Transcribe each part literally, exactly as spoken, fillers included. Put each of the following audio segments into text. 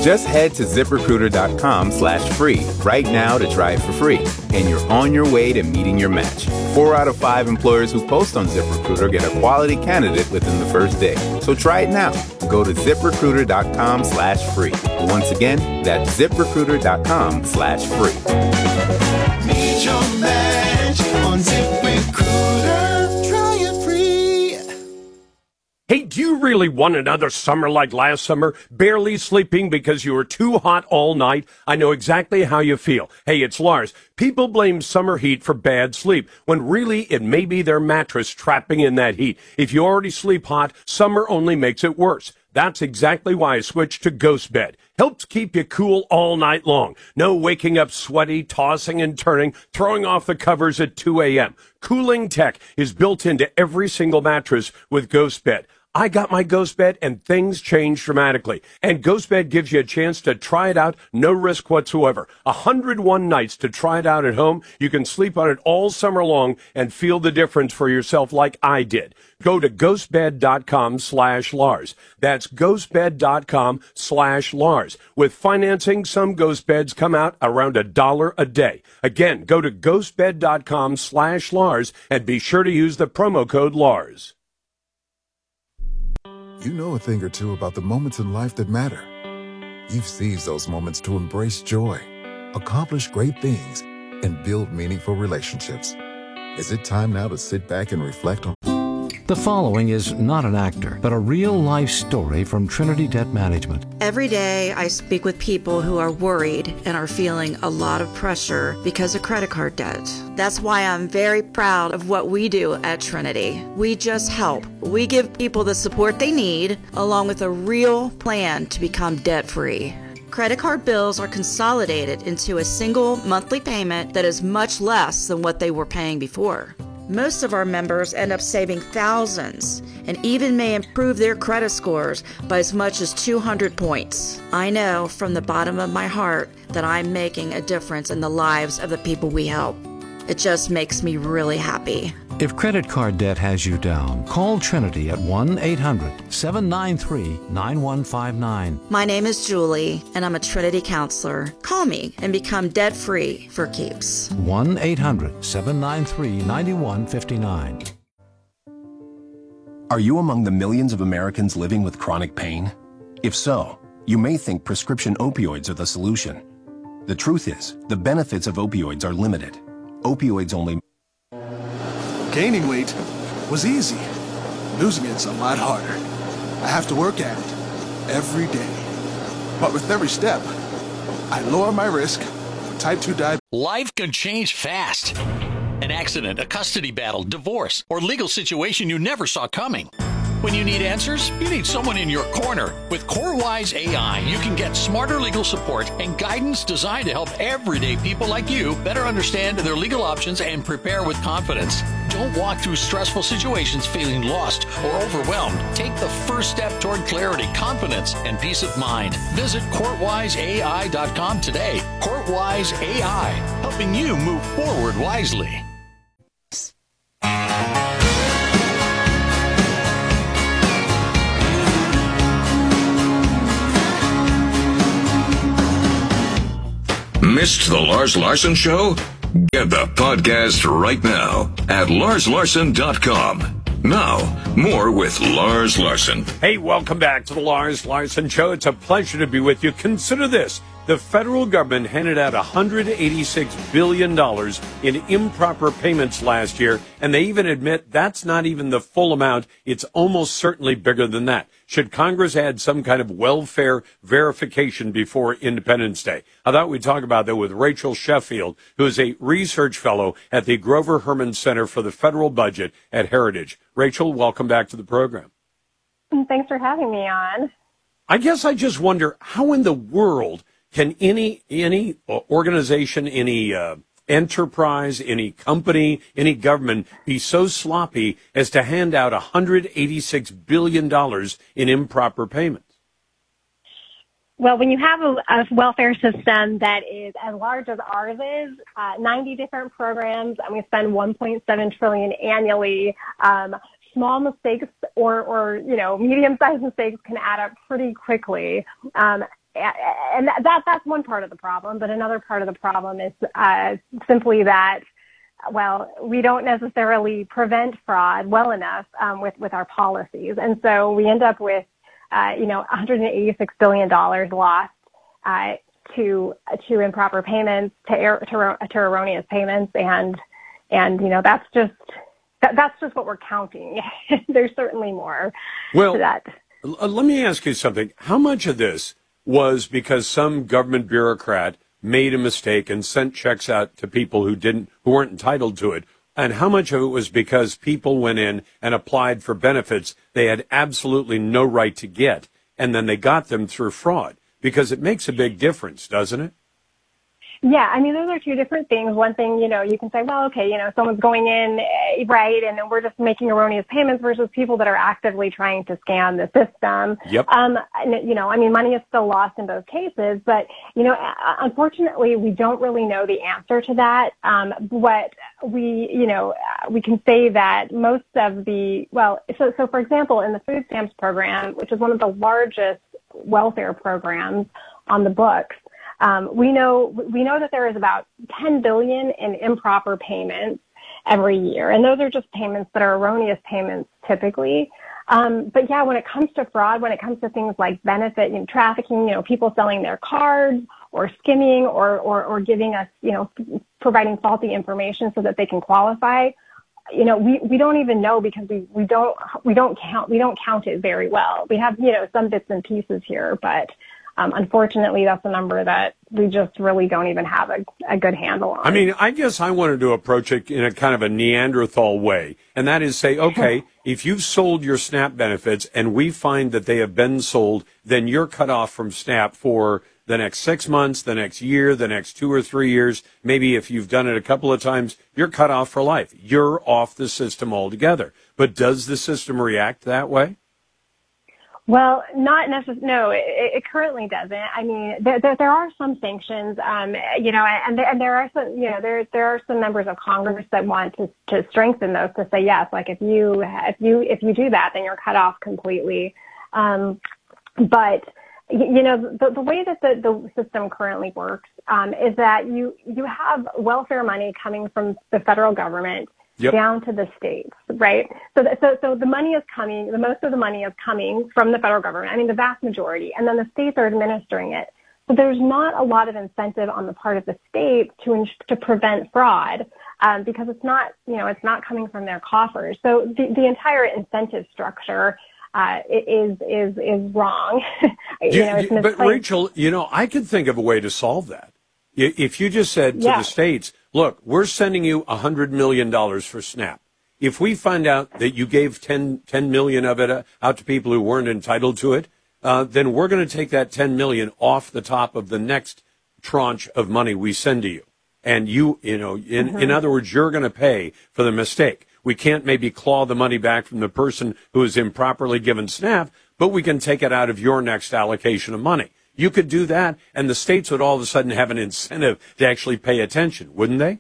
Just head to ZipRecruiter.com slash free right now to try it for free, and you're on your way to meeting your match. Four out of five employers who post on ZipRecruiter get a quality candidate within the first day. So try it now. Go to ZipRecruiter.com slash free. Once again, that's ZipRecruiter.com slash free. Meet your match on ZipRecruiter. Try it free. Hey, do you really want another summer like last summer? Barely sleeping because you were too hot all night? I know exactly how you feel. Hey, it's Lars. People blame summer heat for bad sleep, when really it may be their mattress trapping in that heat. If you already sleep hot, summer only makes it worse. That's exactly why I switched to Ghost Bed. Helps keep you cool all night long. No waking up sweaty, tossing and turning, throwing off the covers at two a.m. Cooling tech is built into every single mattress with Ghost Bed. I got my Ghost Bed and things changed dramatically. And Ghost Bed gives you a chance to try it out, no risk whatsoever. one hundred one nights to try it out at home. You can sleep on it all summer long and feel the difference for yourself like I did. Go to ghostbed.com slash Lars. That's ghostbed.com slash Lars. With financing, some Ghost Beds come out around a dollar a day. Again, go to ghostbed.com slash Lars and be sure to use the promo code Lars. You know a thing or two about the moments in life that matter. You've seized those moments to embrace joy, accomplish great things, and build meaningful relationships. Is it time now to sit back and reflect on? The following is not an actor, but a real-life story from Trinity Debt Management. Every day I speak with people who are worried and are feeling a lot of pressure because of credit card debt. That's why I'm very proud of what we do at Trinity. We just help. We give people the support they need, along with a real plan to become debt-free. Credit card bills are consolidated into a single monthly payment that is much less than what they were paying before. Most of our members end up saving thousands and even may improve their credit scores by as much as two hundred points. I know from the bottom of my heart that I'm making a difference in the lives of the people we help. It just makes me really happy. If credit card debt has you down, call Trinity at one eight hundred seven nine three nine one five nine. My name is Julie, and I'm a Trinity counselor. Call me and become debt-free for keeps. one eight hundred seven nine three nine one five nine. Are you among the millions of Americans living with chronic pain? If so, you may think prescription opioids are the solution. The truth is, the benefits of opioids are limited. Opioids only... Gaining weight was easy. Losing it's a lot harder. I have to work at it every day. But with every step, I lower my risk for type two diabetes. Life can change fast. An accident, a custody battle, divorce, or legal situation you never saw coming. When you need answers, you need someone in your corner. With CoreWise A I, you can get smarter legal support and guidance designed to help everyday people like you better understand their legal options and prepare with confidence. Don't walk through stressful situations feeling lost or overwhelmed. Take the first step toward clarity, confidence, and peace of mind. Visit court wise A I dot com today. CourtWise A I, helping you move forward wisely. Missed the Lars Larson Show? Get the podcast right now at lars larson dot com. Now, more with Lars Larson. Hey, welcome back to the Lars Larson Show. It's a pleasure to be with you. Consider this. The federal government handed out one hundred eighty-six billion dollars in improper payments last year, and they even admit that's not even the full amount. It's almost certainly bigger than that. Should Congress add some kind of welfare verification before Independence Day? I thought we'd talk about that with Rachel Sheffield, who is a research fellow at the Grover Herman Center for the Federal Budget at Heritage. Rachel, welcome back to the program. Thanks for having me on. I guess I just wonder, how in the world can any any organization, any uh, enterprise, any company, any government be so sloppy as to hand out one hundred eighty-six billion dollars in improper payments? Well, when you have a, a welfare system that is as large as ours is, uh, ninety different programs, and we spend one point seven trillion dollars annually, um, small mistakes or, or, you know, medium-sized mistakes can add up pretty quickly. Um, and that that's one part of the problem. But another part of the problem is uh, simply that, well, we don't necessarily prevent fraud well enough um, with with our policies, and so we end up with, uh, you know, one hundred eighty-six billion dollars lost uh, to to improper payments, to, er, to to erroneous payments, and and you know that's just that, that's just what we're counting. There's certainly more well, to that. L- let me ask you something. How much of this was because some government bureaucrat made a mistake and sent checks out to people who didn't, who weren't entitled to it? And how much of it was because people went in and applied for benefits they had absolutely no right to get, and then they got them through fraud? Because it makes a big difference, doesn't it? Yeah, I mean, those are two different things. One thing, you know, you can say, well, okay, you know, someone's going in, right, and then we're just making erroneous payments versus people that are actively trying to scam the system. Yep. Um, and, you know, I mean, money is still lost in both cases, but, you know, unfortunately, we don't really know the answer to that. Um, what we, you know, we can say that most of the, well, so, so for example, in the food stamps program, which is one of the largest welfare programs on the books, Um, we know we know that there is about ten billion dollars in improper payments every year, and those are just payments that are erroneous payments typically. Um, but yeah, when it comes to fraud, when it comes to things like benefit, you know, trafficking, you know, people selling their cards or skimming or, or or giving us, you know, providing faulty information so that they can qualify, you know, we, we don't even know because we, we don't we don't count we don't count it very well. We have, you know, some bits and pieces here, but. Um, unfortunately, that's a number that we just really don't even have a, a good handle on. I mean, I guess I wanted to approach it in a kind of a Neanderthal way, and that is say, okay, if you've sold your SNAP benefits and we find that they have been sold, then you're cut off from SNAP for the next six months, the next year, the next two or three years. Maybe if you've done it a couple of times, you're cut off for life. You're off the system altogether. But does the system react that way? Well, not necessarily. No, it, it currently doesn't. I mean, there, there, there are some sanctions, um, you know, and there, and there are some, you know, there there are some members of Congress that want to to strengthen those to say yes, like if you if you if you do that, then you're cut off completely. Um, but you know, the, the way that the, the system currently works um, is that you you have welfare money coming from the federal government. Yep. Down to the states, right? So, the, so, so the money is coming. The most of the money is coming from the federal government. I mean, the vast majority, and then the states are administering it. So there's not a lot of incentive on the part of the states to to prevent fraud um, because it's not, you know, it's not coming from their coffers. So the, the entire incentive structure uh, is is is wrong. you you, know, it's you, but misplaced. Rachel, you know, I could think of a way to solve that. If you just said to yeah. the states, look, we're sending you one hundred million dollars for SNAP. If we find out that you gave ten, ten million of it out to people who weren't entitled to it, uh, then we're going to take that ten million off the top of the next tranche of money we send to you. And you, you know, in, mm-hmm. in other words, you're going to pay for the mistake. We can't maybe claw the money back from the person who is improperly given SNAP, but we can take it out of your next allocation of money. You could do that, and the states would all of a sudden have an incentive to actually pay attention, wouldn't they?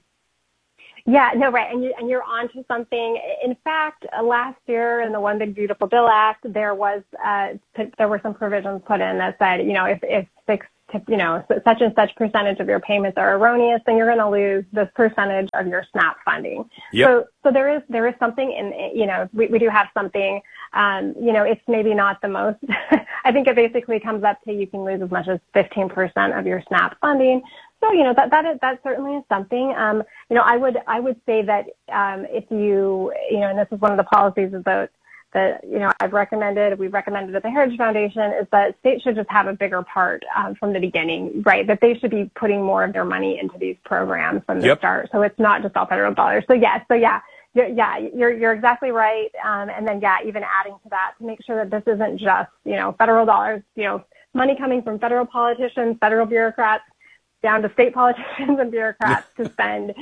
Yeah, no, right, and, you, and you're onto something. In fact, uh, last year in the One Big Beautiful Bill Act, there was uh, put, there were some provisions put in that said, you know, if if six, you know, such and such percentage of your payments are erroneous, then you're going to lose this percentage of your SNAP funding. Yep. So, so there is there is something in, you know, we, we do have something. Um, you know, it's maybe not the most. I think it basically comes up to you can lose as much as fifteen percent of your SNAP funding. So, you know, that that is, that certainly is something. Um, you know, I would I would say that um, if you, you know, and this is one of the policies about that, you know, I've recommended, we've recommended at the Heritage Foundation, is that states should just have a bigger part um, from the beginning, right? That they should be putting more of their money into these programs from the yep. start. So it's not just all federal dollars. So yes, so yeah. Yeah, you're you're exactly right. Um, and then, yeah, even adding to that to make sure that this isn't just, you know, federal dollars, you know, money coming from federal politicians, federal bureaucrats, down to state politicians and bureaucrats to spend,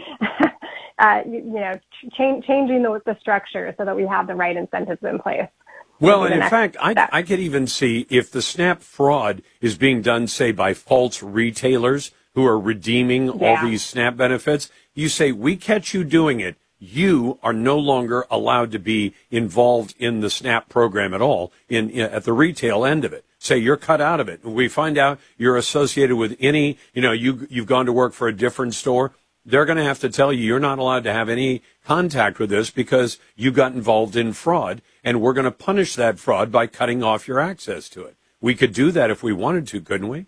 uh, you, you know, ch- changing the, the structure so that we have the right incentives in place. Well, and in fact, I, I could even see if the SNAP fraud is being done, say, by false retailers who are redeeming yeah. all these SNAP benefits, you say, we catch you doing it. You are no longer allowed to be involved in the SNAP program at all in, in at the retail end of it. say you're cut out of it. We find out you're associated with any, you know, you, you've gone to work for a different store. They're going to have to tell you you're not allowed to have any contact with this because you got involved in fraud, and we're going to punish that fraud by cutting off your access to it. We could do that if we wanted to, couldn't we?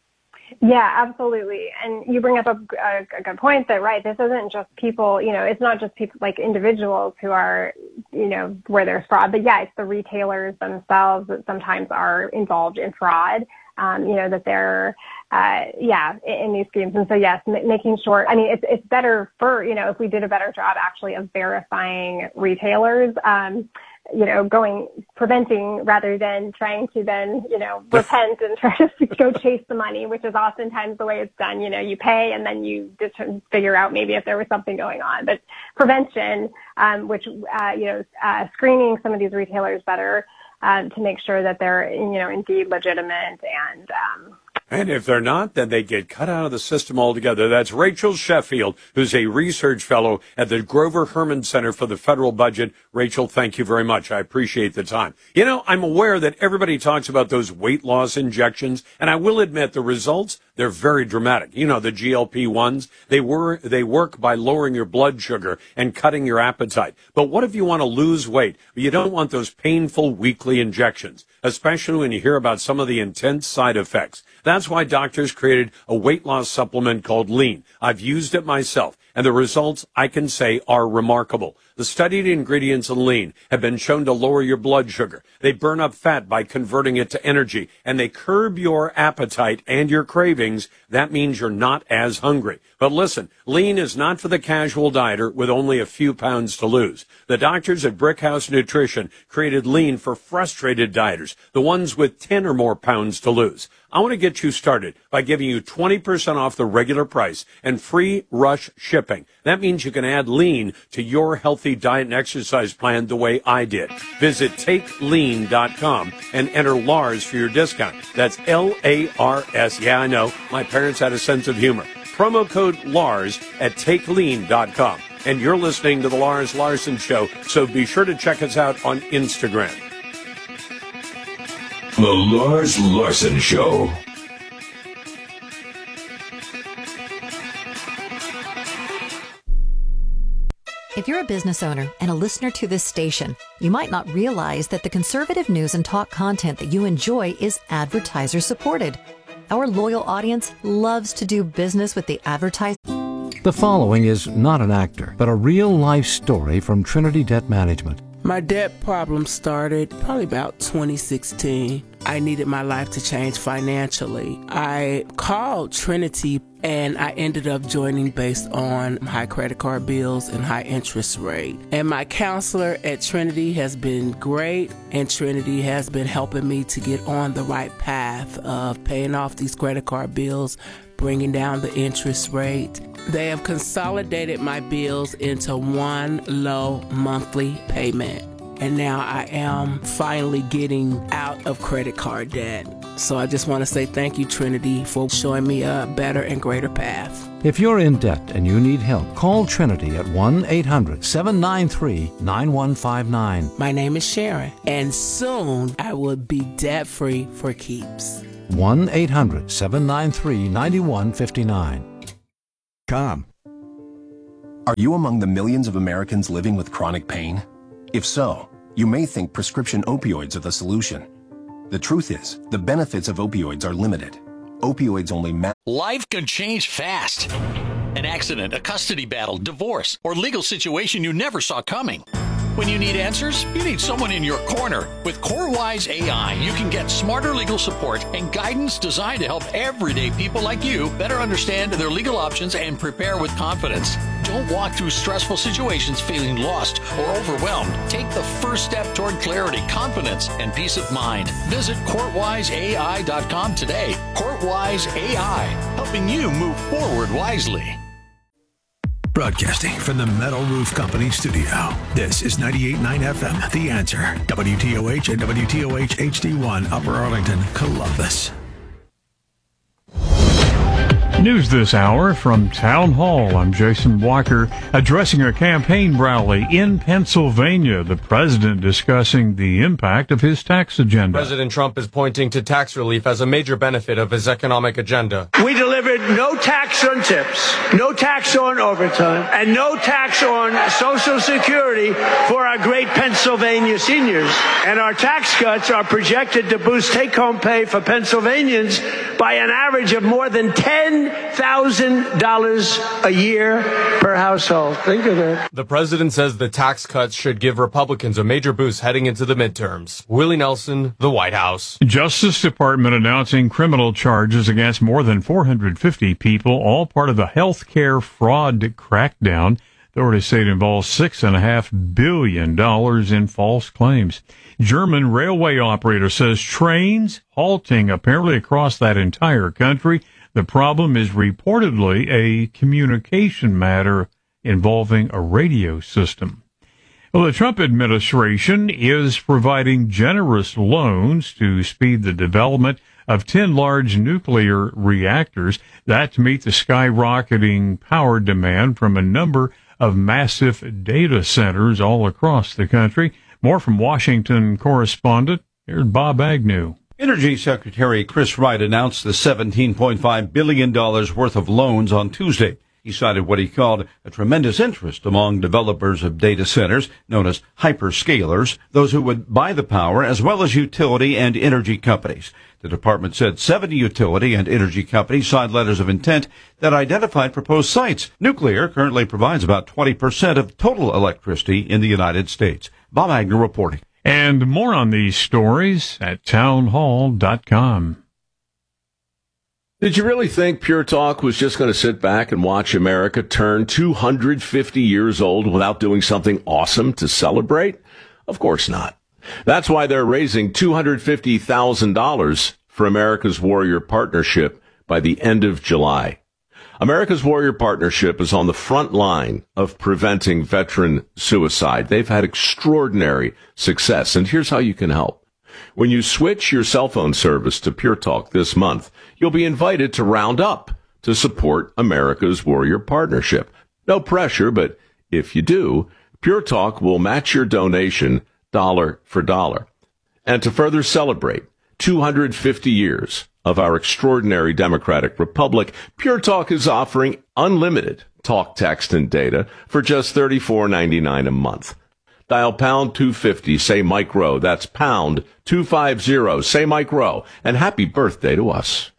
Yeah, absolutely. And you bring up a, a, a good point that, right, this isn't just people, you know, it's not just people like individuals who are, you know, where there's fraud, but yeah, it's the retailers themselves that sometimes are involved in fraud. Um, you know, that they're, uh, yeah, in, in these schemes. And so, yes, m- making sure, I mean, it's, it's better for, you know, if we did a better job actually of verifying retailers, um, you know, going, preventing rather than trying to then, you know, repent and try to go chase the money, which is oftentimes the way it's done. You know, you pay and then you just figure out maybe if there was something going on. But prevention, um, which, uh, you know, uh, screening some of these retailers better, Um, to make sure that they're, you know, indeed legitimate. And um, and if they're not, then they get cut out of the system altogether. That's Rachel Sheffield, who's a research fellow at the Grover Herman Center for the Federal Budget. Rachel, thank you very much. I appreciate the time. You know, I'm aware that everybody talks about those weight loss injections, and I will admit the results, they're very dramatic. You know, the G L P ones, they were, they work by lowering your blood sugar and cutting your appetite. But what if you want to lose weight? You don't want those painful weekly injections, especially when you hear about some of the intense side effects. That's why doctors created a weight loss supplement called Lean. I've used it myself, and the results, I can say, are remarkable. The studied ingredients in Lean have been shown to lower your blood sugar. They burn up fat by converting it to energy, and they curb your appetite and your cravings. That means you're not as hungry. But listen, Lean is not for the casual dieter with only a few pounds to lose. The doctors at Brickhouse Nutrition created Lean for frustrated dieters, the ones with ten or more pounds to lose. I want to get you started by giving you twenty percent off the regular price and free rush shipping. That means you can add Lean to your healthy diet and exercise plan the way I did. Visit take lean dot com and enter Lars for your discount. That's L A R S. Yeah, I know. My parents had a sense of humor. Promo code Lars at take lean dot com. And you're listening to The Lars Larson Show, so be sure to check us out on Instagram. The Lars Larson Show. If you're a business owner and a listener to this station, you might not realize that the conservative news and talk content that you enjoy is advertiser supported. Our loyal audience loves to do business with the advertiser. The following is not an actor, but a real-life story from Trinity Debt Management. My debt problem started probably about twenty sixteen. I needed my life to change financially. I called Trinity and I ended up joining based on high credit card bills and high interest rate. And my counselor at Trinity has been great, and Trinity has been helping me to get on the right path of paying off these credit card bills, bringing down the interest rate. They have consolidated my bills into one low monthly payment. And now I am finally getting out of credit card debt. So I just want to say thank you, Trinity, for showing me a better and greater path. If you're in debt and you need help, call Trinity at one eight hundred seven nine three nine one five nine. My name is Sharon, and soon I will be debt-free for keeps. one eight hundred seven nine three nine one five nine. Com. Are you among the millions of Americans living with chronic pain? If so, you may think prescription opioids are the solution. The truth is, the benefits of opioids are limited. Opioids only ma- Life can change fast. An accident, a custody battle, divorce, or legal situation you never saw coming. When you need answers, you need someone in your corner. With CoreWise A I, you can get smarter legal support and guidance designed to help everyday people like you better understand their legal options and prepare with confidence. Don't walk through stressful situations feeling lost or overwhelmed. Take the first step toward clarity, confidence, and peace of mind. Visit court wise A I dot com today. CourtWise A I, helping you move forward wisely. Broadcasting from the Metal Roof Company studio. This is ninety-eight point nine F M, The Answer. W T O H and W T O H H D one, Upper Arlington, Columbus. News this hour from Town Hall. I'm Jason Walker. Addressing a campaign rally in Pennsylvania, the president discussing the impact of his tax agenda. President Trump is pointing to tax relief as a major benefit of his economic agenda. We delivered no tax on tips, no tax on overtime, and no tax on Social Security for our great Pennsylvania seniors. And our tax cuts are projected to boost take-home pay for Pennsylvanians by an average of more than ten thousand dollars a year per household. Think of that. The president says the tax cuts should give Republicans a major boost heading into the midterms. Willie Nelson, the White House. Justice Department announcing criminal charges against more than four hundred fifty people, all part of the health care fraud crackdown. Authorities say it involves six point five billion dollars in false claims. German railway operator says trains halting apparently across that entire country. The problem is reportedly a communication matter involving a radio system. Well, the Trump administration is providing generous loans to speed the development of ten large nuclear reactors, that to meet the skyrocketing power demand from a number of massive data centers all across the country. More from Washington correspondent, here's Bob Agnew. Energy Secretary Chris Wright announced the seventeen point five billion dollars worth of loans on Tuesday. He cited what he called a tremendous interest among developers of data centers, known as hyperscalers, those who would buy the power, as well as utility and energy companies. The department said seventy utility and energy companies signed letters of intent that identified proposed sites. Nuclear currently provides about twenty percent of total electricity in the United States. Bob Agnew reporting. And more on these stories at townhall dot com. Did you really think Pure Talk was just going to sit back and watch America turn two hundred fifty years old without doing something awesome to celebrate? Of course not. That's why they're raising two hundred fifty thousand dollars for America's Warrior Partnership by the end of July. America's Warrior Partnership is on the front line of preventing veteran suicide. They've had extraordinary success, and here's how you can help. When you switch your cell phone service to Pure Talk this month, you'll be invited to round up to support America's Warrior Partnership. No pressure, but if you do, Pure Talk will match your donation dollar for dollar. And to further celebrate two hundred fifty years of our extraordinary democratic republic, Pure Talk is offering unlimited talk, text, and data for just thirty-four ninety-nine a month. Dial pound two fifty, say Mike Rowe. That's pound two fifty, say Mike Rowe. And happy birthday to us.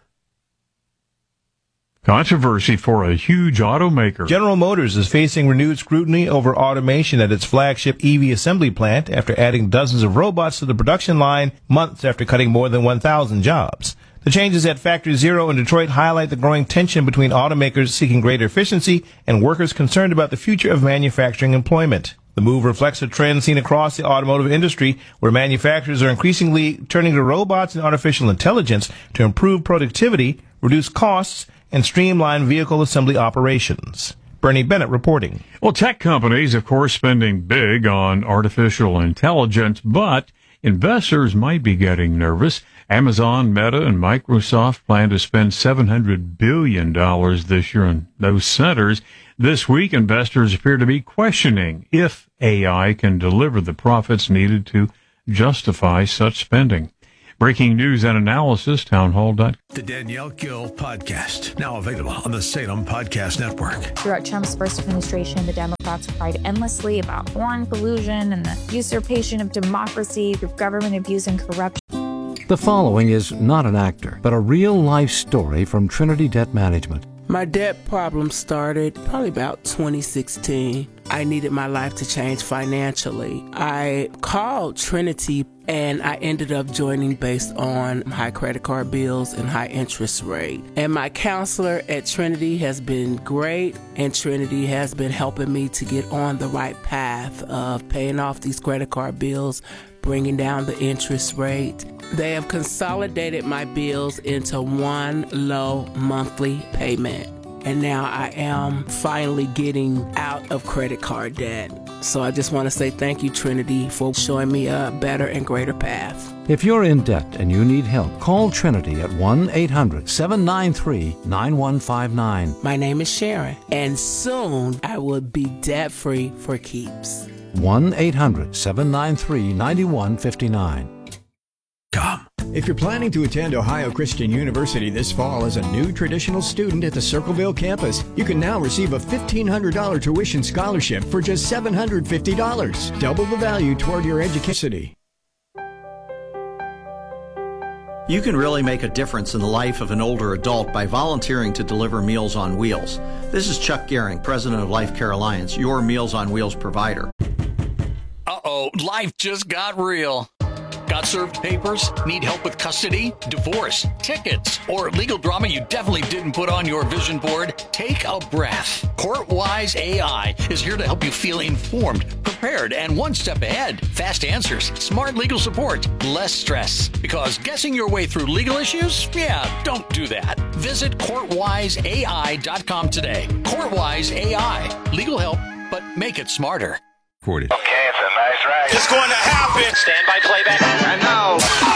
Controversy for a huge automaker. General Motors is facing renewed scrutiny over automation at its flagship E V assembly plant after adding dozens of robots to the production line months after cutting more than one thousand jobs. The changes at Factory Zero in Detroit highlight the growing tension between automakers seeking greater efficiency and workers concerned about the future of manufacturing employment. The move reflects a trend seen across the automotive industry, where manufacturers are increasingly turning to robots and artificial intelligence to improve productivity, reduce costs, and streamline vehicle assembly operations. Bernie Bennett reporting. Well, tech companies, of course, spending big on artificial intelligence, but investors might be getting nervous. Amazon, Meta, and Microsoft plan to spend seven hundred billion dollars this year on those centers. This week, investors appear to be questioning if A I can deliver the profits needed to justify such spending. Breaking news and analysis, townhall dot com. The Danielle Gill Podcast, now available on the Salem Podcast Network. Throughout Trump's first administration, the Democrats cried endlessly about foreign collusion and the usurpation of democracy through government abuse and corruption. The following is not an actor, but a real-life story from Trinity Debt Management. My debt problem started probably about twenty sixteen. I needed my life to change financially. I called Trinity and I ended up joining based on high credit card bills and high interest rate. And my counselor at Trinity has been great, and Trinity has been helping me to get on the right path of paying off these credit card bills, bringing down the interest rate. They have consolidated my bills into one low monthly payment. And now I am finally getting out of credit card debt. So I just want to say thank you, Trinity, for showing me a better and greater path. If you're in debt and you need help, call Trinity at one eight hundred seven nine three nine one five nine. My name is Sharon, and soon I will be debt-free for keeps. one eight hundred seven nine three nine one five nine. Come. If you're planning to attend Ohio Christian University this fall as a new traditional student at the Circleville campus, you can now receive a fifteen hundred dollars tuition scholarship for just seven hundred fifty dollars, double the value toward your education. You can really make a difference in the life of an older adult by volunteering to deliver Meals on Wheels. This is Chuck Gehring, president of Life Care Alliance, your Meals on Wheels provider. Uh-oh, life just got real. Got served papers? Need help with custody, divorce, tickets, or legal drama you definitely didn't put on your vision board? Take a breath. CourtWise A I is here to help you feel informed, prepared, and one step ahead. Fast answers, smart legal support, less stress. Because guessing your way through legal issues? Yeah, don't do that. Visit court wise A I dot com today. CourtWise A I. Legal help, but make it smarter. Recorded. Okay, it's a nice ride. It's going to happen. Stand by playback. And now,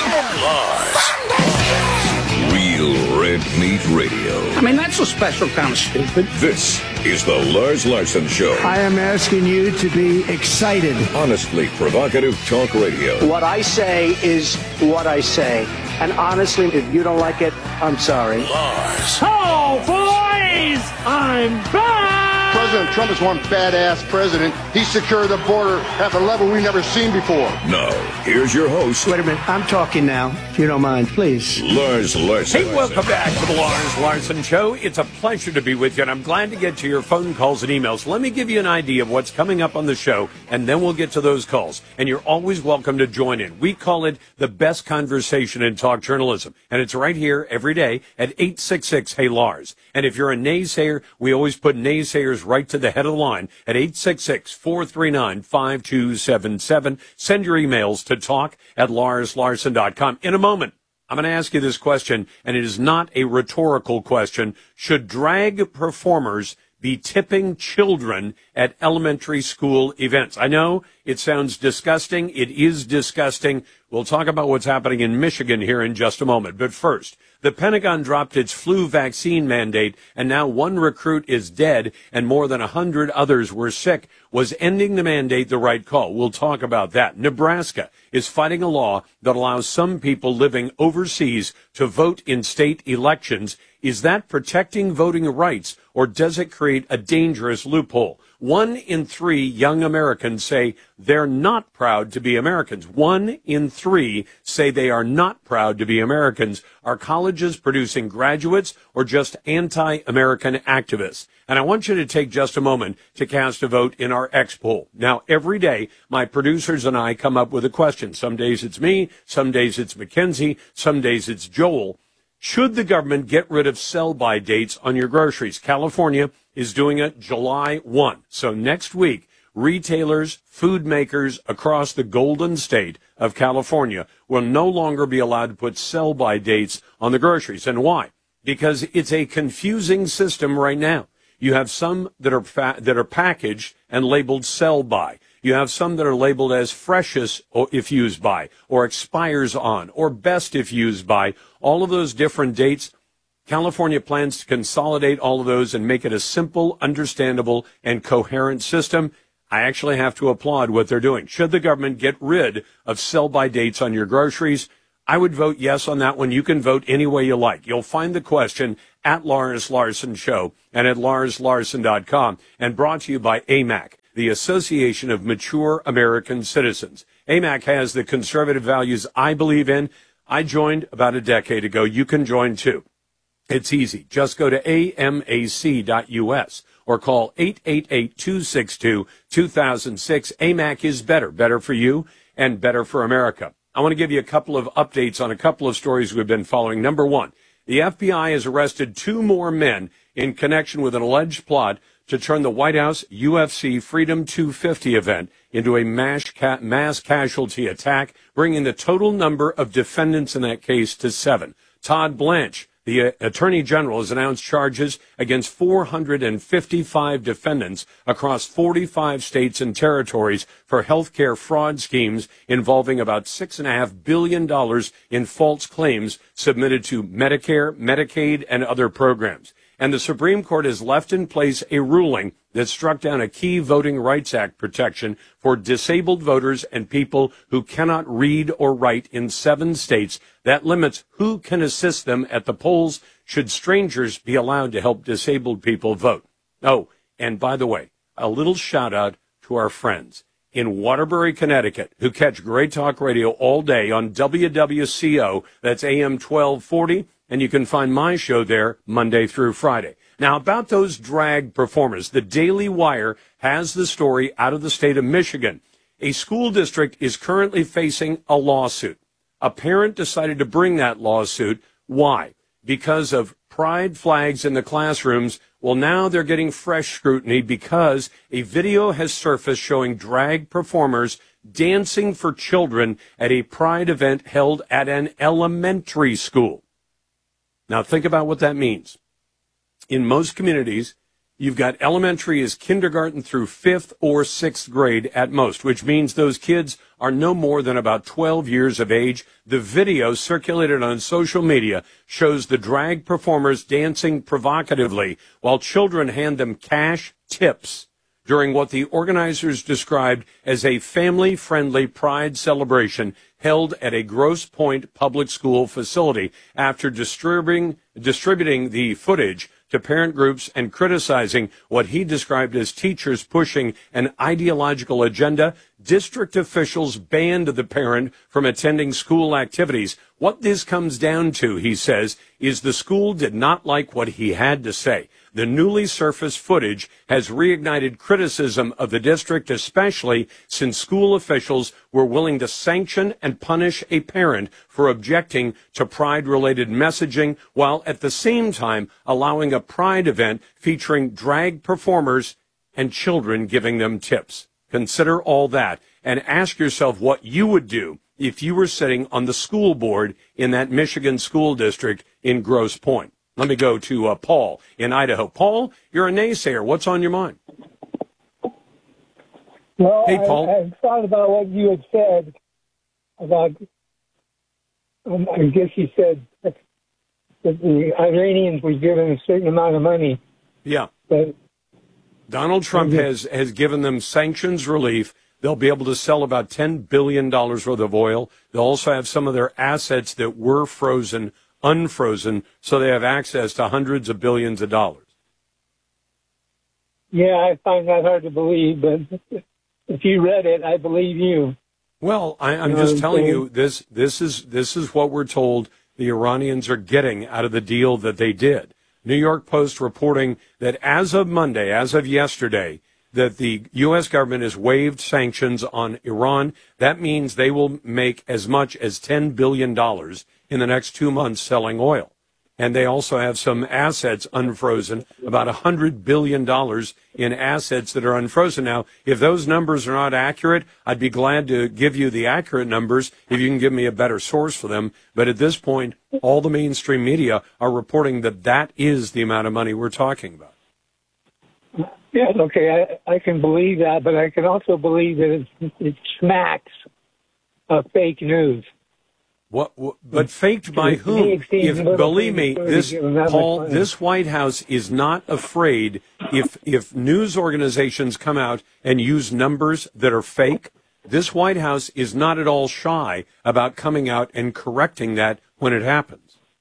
Lars. Real Red Meat Radio. I mean, that's a special kind of stupid. This is the Lars Larson Show. I am asking you to be excited. Honestly provocative talk radio. What I say is what I say. And honestly, if you don't like it, I'm sorry. Lars. Oh, boys! I'm back! President Trump is one badass president. He secured the border at a level we've never seen before. Now, here's your host. Wait a minute. I'm talking now, if you don't mind, please. Lars Larson. Hey, welcome back to the Lars Larson Show. It's a pleasure to be with you, and I'm glad to get to your phone calls and emails. Let me give you an idea of what's coming up on the show, and then we'll get to those calls. And you're always welcome to join in. We call it the best conversation in talk journalism, and it's right here every day at eight six six, hey Lars. And if you're a naysayer, we always put naysayers right to the head of the line at eight six six, four three nine, five two seven seven. Send your emails to talk at lars larson dot com. In a moment, I'm going to ask you this question, and it is not a rhetorical question. Should drag performers be tipping children at elementary school events? I know it sounds disgusting. It is disgusting. We'll talk about what's happening in Michigan here in just a moment. But first, the Pentagon dropped its flu vaccine mandate, and now one recruit is dead and more than a hundred others were sick. Was ending the mandate the right call? We'll talk about that. Nebraska is fighting a law that allows some people living overseas to vote in state elections. Is that protecting voting rights, or does it create a dangerous loophole? One in three young Americans say they're not proud to be Americans. One in three say they are not proud to be Americans. Are colleges producing graduates or just anti-American activists? And I want you to take just a moment to cast a vote in our X poll. Now, every day, my producers and I come up with a question. Some days it's me, some days it's Mackenzie, some days it's Joel. Should the government get rid of sell-by dates on your groceries? California is doing it July first. So next week, retailers, food makers across the Golden State of California will no longer be allowed to put sell-by dates on the groceries. And why? Because it's a confusing system right now. You have some that are fa- that are packaged and labeled sell-by. You have some that are labeled as freshest if used by, or expires on, or best if used by. All of those different dates, California plans to consolidate all of those and make it a simple, understandable, and coherent system. I actually have to applaud what they're doing. Should the government get rid of sell-by dates on your groceries? I would vote yes on that one. You can vote any way you like. You'll find the question at Lars Larson Show and at lars larson dot com, and brought to you by A M A C, the Association of Mature American Citizens. A M A C has the conservative values I believe in. I joined about a decade ago. You can join too. It's easy. Just go to A M A C dot U S or call eight eight eight, two six two, two thousand six. A M A C is better, better for you and better for America. I want to give you a couple of updates on a couple of stories we've been following. Number one, the F B I has arrested two more men in connection with an alleged plot to turn the White House U F C Freedom two fifty event into a mass, ca- mass casualty attack, bringing the total number of defendants in that case to seven. Todd Blanche, The uh, Attorney General has announced charges against four hundred fifty-five defendants across forty-five states and territories for healthcare fraud schemes involving about six point five billion dollars in false claims submitted to Medicare, Medicaid, and other programs. And the Supreme Court has left in place a ruling that struck down a key Voting Rights Act protection for disabled voters and people who cannot read or write in seven states that limits who can assist them at the polls should strangers be allowed to help disabled people vote. Oh, and by the way, a little shout out to our friends in Waterbury, Connecticut, who catch Great Talk Radio all day on W W C O, that's A M twelve forty, and you can find my show there Monday through Friday. Now, about those drag performers, the Daily Wire has the story out of the state of Michigan. A school district is currently facing a lawsuit. A parent decided to bring that lawsuit. Why? Because of pride flags in the classrooms. Well, now they're getting fresh scrutiny because a video has surfaced showing drag performers dancing for children at a pride event held at an elementary school. Now, think about what that means. In most communities, you've got elementary as kindergarten through fifth or sixth grade at most, which means those kids are no more than about twelve years of age. The video circulated on social media shows the drag performers dancing provocatively while children hand them cash tips during what the organizers described as a family-friendly pride celebration held at a Grosse Pointe public school facility. After distributing, distributing the footage to parent groups and criticizing what he described as teachers pushing an ideological agenda, district officials banned the parent from attending school activities. What this comes down to, he says, is the school did not like what he had to say. The newly surfaced footage has reignited criticism of the district, especially since school officials were willing to sanction and punish a parent for objecting to pride-related messaging, while at the same time allowing a pride event featuring drag performers and children giving them tips. Consider all that and ask yourself what you would do if you were sitting on the school board in that Michigan school district in Grosse Pointe. Let me go to uh, Paul in Idaho. Paul, you're a naysayer. What's on your mind? Well, hey, Paul. I, I thought about what you had said about, um, I guess you said that the Iranians were given a certain amount of money. Yeah. But Donald Trump has, has given them sanctions relief. They'll be able to sell about ten billion dollars worth of oil. They'll also have some of their assets that were frozen unfrozen, so they have access to hundreds of billions of dollars. Yeah, I find that hard to believe, but if you read it, I believe you. Well, I, I'm you just know, telling so, you this. This is this is what we're told the Iranians are getting out of the deal that they did. New York Post reporting that as of Monday, as of yesterday, that the U S government has waived sanctions on Iran. That means they will make as much as ten billion dollars in the next two months selling oil. And they also have some assets unfrozen, about one hundred billion dollars in assets that are unfrozen. Now, if those numbers are not accurate, I'd be glad to give you the accurate numbers if you can give me a better source for them. But at this point, all the mainstream media are reporting that that is the amount of money we're talking about. Yeah, okay, I, I can believe that, but I can also believe that it, it smacks of fake news. What, what, but faked by whom? If, believe me, this, Paul, this White House is not afraid if, if news organizations come out and use numbers that are fake. This White House is not at all shy about coming out and correcting that when it happens.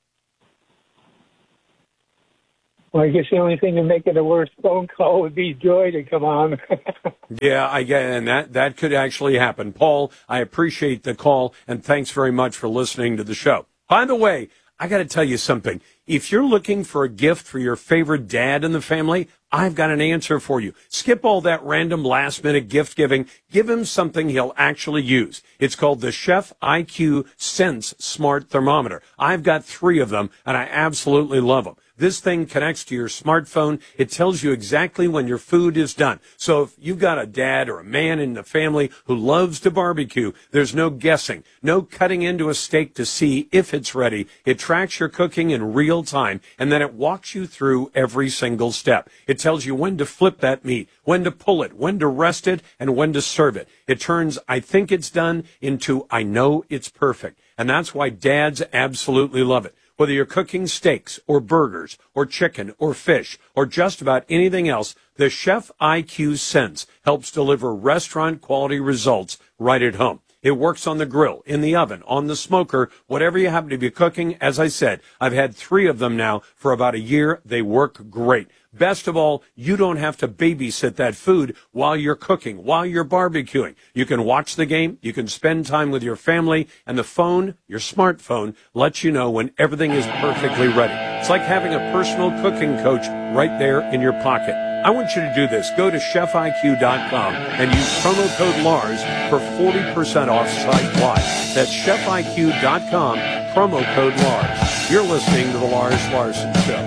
Well, I guess the only thing to make it a worse phone call would be Joy to come on. Yeah, I get, and that, that could actually happen. Paul, I appreciate the call, and thanks very much for listening to the show. By the way, I got to tell you something. If you're looking for a gift for your favorite dad in the family, I've got an answer for you. Skip all that random last-minute gift giving. Give him something he'll actually use. It's called the Chef I Q Sense Smart Thermometer. I've got three of them, and I absolutely love them. This thing connects to your smartphone. It tells you exactly when your food is done. So if you've got a dad or a man in the family who loves to barbecue, there's no guessing, no cutting into a steak to see if it's ready. It tracks your cooking in real time, and then it walks you through every single step. It tells you when to flip that meat, when to pull it, when to rest it, and when to serve it. It turns "I think it's done" into "I know it's perfect." And that's why dads absolutely love it. Whether you're cooking steaks or burgers or chicken or fish or just about anything else, the Chef I Q Sense helps deliver restaurant quality results right at home. It works on the grill, in the oven, on the smoker, whatever you happen to be cooking. As I said, I've had three of them now for about a year. They work great. Best of all, you don't have to babysit that food while you're cooking, while you're barbecuing. You can watch the game, you can spend time with your family, and the phone, your smartphone, lets you know when everything is perfectly ready. It's like having a personal cooking coach right there in your pocket. I want you to do this. Go to chef I Q dot com and use promo code Lars for forty percent off site-wide. That's chef I Q dot com, promo code Lars. You're listening to The Lars Larson Show.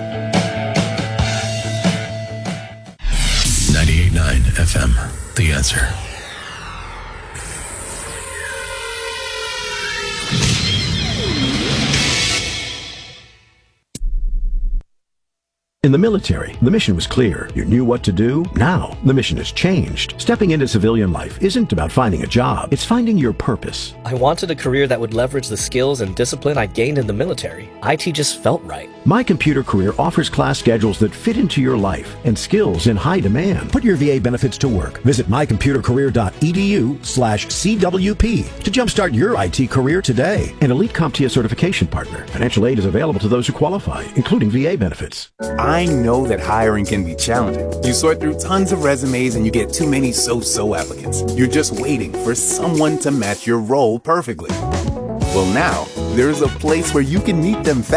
ninety-eight point nine F M, The Answer. In the military, the mission was clear. You knew what to do. Now, the mission has changed. Stepping into civilian life isn't about finding a job. It's finding your purpose. I wanted a career that would leverage the skills and discipline I gained in the military. I T just felt right. My Computer Career offers class schedules that fit into your life and skills in high demand. Put your V A benefits to work. Visit my computer career dot e d u slash C W P to jumpstart your I T career today. An Elite CompTIA certification partner. Financial aid is available to those who qualify, including V A benefits. I know that hiring can be challenging. You sort through tons of resumes and you get too many so-so applicants. You're just waiting for someone to match your role perfectly. Well, now, there's a place where you can meet them fast.